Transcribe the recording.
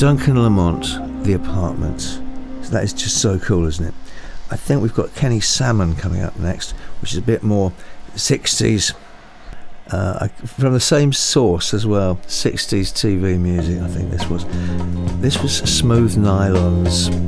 Duncan Lamont, The Apartments. So that is just so cool, isn't it? I think we've got Kenny Salmon coming up next, which is a bit more 60s, from the same source as well, 60s TV music. I think this was Smooth Nylons.